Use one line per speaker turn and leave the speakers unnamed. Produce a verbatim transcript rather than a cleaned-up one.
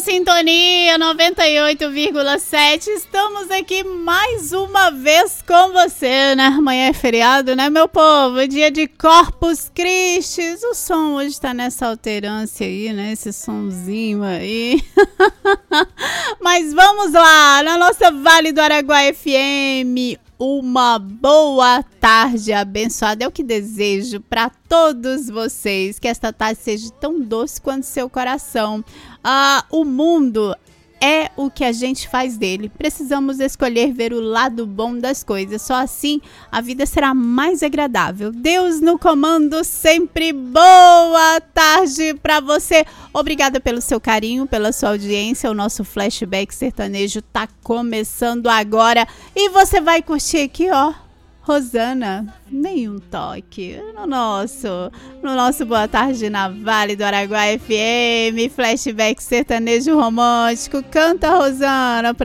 sintonia noventa e oito vírgula sete. Estamos aqui mais uma vez com você, né? Amanhã é feriado, né, meu povo? Dia de Corpus Christi. O som hoje tá nessa alterância aí, né? Esse sonzinho aí. Mas vamos lá, na nossa Vale do Araguaia F M. Uma boa tarde abençoada. É o que desejo para todos vocês. Que esta tarde seja tão doce quanto seu coração. Ah, o mundo é o que a gente faz dele. Precisamos escolher ver o lado bom das coisas. Só assim a vida será mais agradável. Deus no comando sempre. Boa tarde para você. Obrigada pelo seu carinho, pela sua audiência. O nosso Flashback Sertanejo tá começando agora. E você vai curtir aqui, ó. Rosana, nenhum toque no nosso, no nosso Boa Tarde na Vale do Araguaia F M, Flashback Sertanejo Romântico. Canta, Rosana, pra